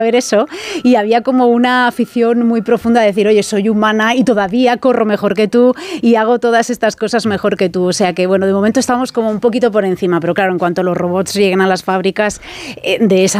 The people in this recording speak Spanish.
ver eso, y había como una afición muy profunda de decir, oye, soy humana y todavía corro mejor que tú y hago todas estas cosas mejor que tú. O sea que, bueno, de momento estamos como un poquito por encima, pero claro, en cuanto los robots lleguen a las fábricas, de esa